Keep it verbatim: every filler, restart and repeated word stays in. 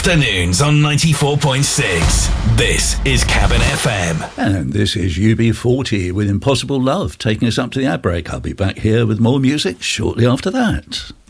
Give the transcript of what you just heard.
Afternoons on ninety-four point six. This is Cabin F M. And this is U B forty with Impossible Love, taking us up to the ad break. I'll be back here with more music shortly after that.